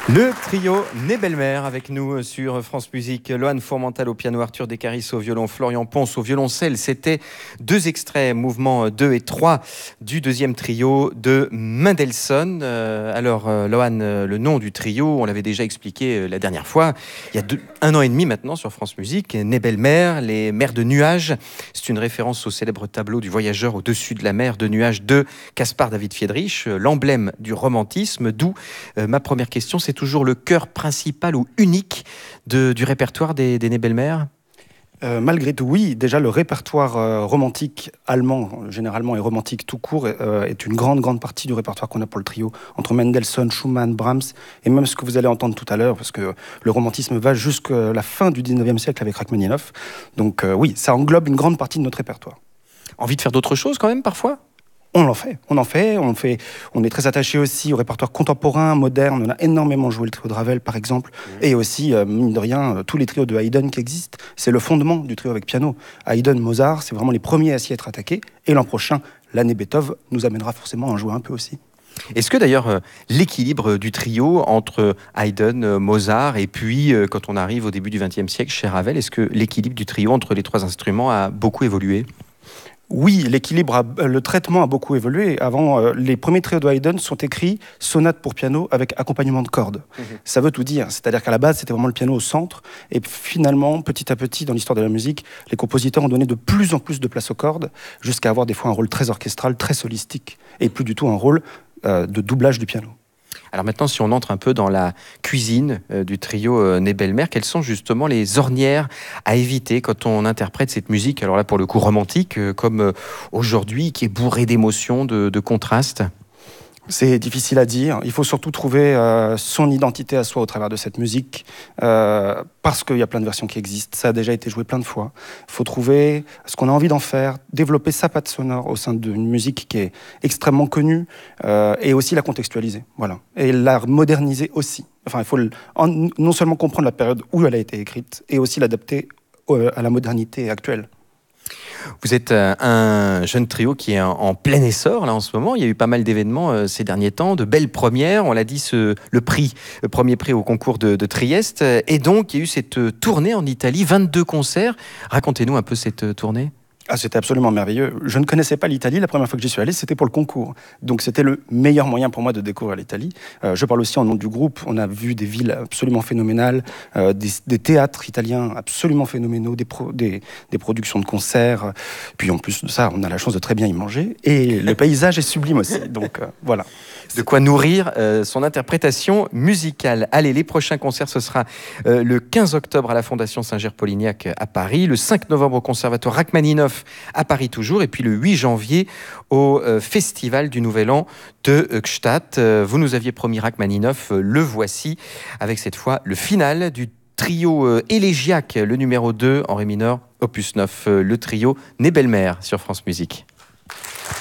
Le trio Né Belle-Mère avec nous sur France Musique. Loan Fourmental au piano, Arthur Descaris au violon, Florian Ponce au violoncelle. C'était deux extraits, mouvements 2 et 3 du deuxième trio de Mendelssohn. Loan, le nom du trio, on l'avait déjà expliqué la dernière fois, il y a 1 an et demi maintenant sur France Musique. Né Belle-Mère, les mers de nuages. C'est une référence au célèbre tableau du voyageur au-dessus de la mer de nuages de Caspar David Friedrich, l'emblème du romantisme, d'où ma première question, c'est toujours le cœur principal ou unique du répertoire des Né Belle-Mère? Malgré tout, oui. Déjà, le répertoire romantique allemand, généralement, et romantique tout court, est une grande partie du répertoire qu'on a pour le trio, entre Mendelssohn, Schumann, Brahms, et même ce que vous allez entendre tout à l'heure, parce que le romantisme va jusqu'à la fin du 19e siècle avec Rachmaninoff. Donc oui, ça englobe une grande partie de notre répertoire. Envie de faire d'autres choses quand même, parfois? On est très attaché aussi au répertoire contemporain, moderne. On a énormément joué le trio de Ravel, par exemple, et aussi, mine de rien, tous les trios de Haydn qui existent. C'est le fondement du trio avec piano. Haydn, Mozart, c'est vraiment les premiers à s'y être attaqués. Et l'an prochain, l'année Beethoven nous amènera forcément à en jouer un peu aussi. Est-ce que d'ailleurs l'équilibre du trio entre Haydn, Mozart et puis quand on arrive au début du XXe siècle chez Ravel, est-ce que l'équilibre du trio entre les trois instruments a beaucoup évolué? Oui, le traitement a beaucoup évolué. Avant, les premiers trios de Haydn sont écrits sonates pour piano avec accompagnement de cordes. Ça veut tout dire. C'est-à-dire qu'à la base, c'était vraiment le piano au centre. Et finalement, petit à petit, dans l'histoire de la musique, les compositeurs ont donné de plus en plus de place aux cordes, jusqu'à avoir des fois un rôle très orchestral, très solistique, et plus du tout un rôle de doublage du piano. Alors maintenant, si on entre un peu dans la cuisine du trio Né Belle-Mère, quelles sont justement les ornières à éviter quand on interprète cette musique, alors là pour le coup romantique, comme aujourd'hui, qui est bourrée d'émotions, de contrastes? C'est difficile à dire. Il faut surtout trouver son identité à soi au travers de cette musique, parce qu'il y a plein de versions qui existent. Ça a déjà été joué plein de fois. Il faut trouver ce qu'on a envie d'en faire, développer sa patte sonore au sein d'une musique qui est extrêmement connue, et aussi la contextualiser. Voilà. Et la moderniser aussi. Enfin, il faut non seulement comprendre la période où elle a été écrite, et aussi l'adapter à la modernité actuelle. Vous êtes un jeune trio qui est en plein essor là en ce moment. Il y a eu pas mal d'événements ces derniers temps, de belles premières. On l'a dit, le premier prix au concours de Trieste. Et donc, il y a eu cette tournée en Italie, 22 concerts. Racontez-nous un peu cette tournée. Ah, c'était absolument merveilleux. Je ne connaissais pas l'Italie. La première fois que j'y suis allé, c'était pour le concours. Donc, c'était le meilleur moyen pour moi de découvrir l'Italie. Je parle aussi en nom du groupe. On a vu des villes absolument phénoménales, des théâtres italiens absolument phénoménaux, des productions de concerts. Puis, en plus de ça, on a la chance de très bien y manger. Et le paysage est sublime aussi. Donc, voilà. De quoi nourrir son interprétation musicale. Allez, les prochains concerts, ce sera le 15 octobre à la Fondation Saint-Ger-Polignac à Paris, le 5 novembre au Conservatoire Rachmaninoff à Paris toujours, et puis le 8 janvier au Festival du Nouvel An de Gstaad. Vous nous aviez promis Rachmaninoff, le voici, avec cette fois le final du trio élégiaque, le numéro 2 en ré mineur, opus 9, le trio Né Belle-Mère sur France Musique.